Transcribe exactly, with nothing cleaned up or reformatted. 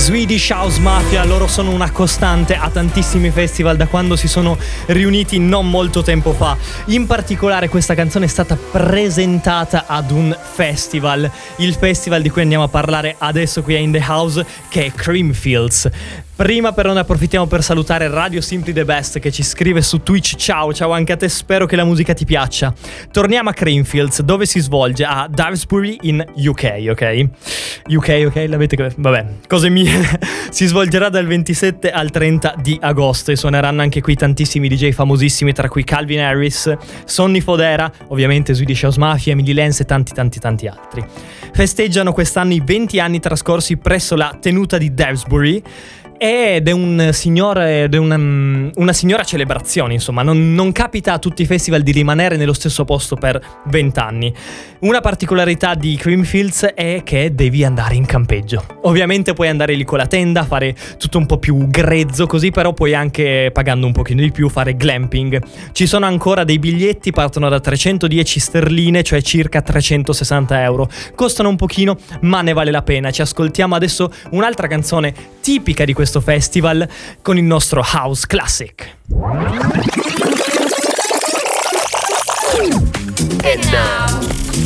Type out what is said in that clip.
Swedish House Mafia, loro sono una costante a tantissimi festival da quando si sono riuniti non molto tempo fa. In particolare questa canzone è stata presentata ad un festival, il festival di cui andiamo a parlare adesso qui a In The House, che è Creamfields. Prima però ne approfittiamo per salutare Radio Simply The Best che ci scrive su Twitch. Ciao, ciao anche a te, spero che la musica ti piaccia. Torniamo a Creamfields, dove si svolge a Daresbury in U K, ok? U K, ok? L'avete... vabbè, cose mie. Si svolgerà dal ventisette al trenta di agosto e suoneranno anche qui tantissimi D J famosissimi, tra cui Calvin Harris, Sonny Fodera, ovviamente Swedish House Mafia, Emily Lenz e tanti tanti tanti altri. Festeggiano quest'anno i venti anni trascorsi presso la tenuta di Daresbury ed è un signore, ed è una, una signora celebrazione, insomma, non, non capita a tutti i festival di rimanere nello stesso posto per vent'anni. Una particolarità di Creamfields è che devi andare in campeggio. Ovviamente puoi andare lì con la tenda, fare tutto un po' più grezzo così, però puoi anche, pagando un pochino di più, fare glamping. Ci sono ancora dei biglietti, partono da trecentodieci sterline, cioè circa trecentosessanta euro. Costano un pochino, ma ne vale la pena. Ci ascoltiamo adesso un'altra canzone tipica di questo festival con il nostro House Classic. And now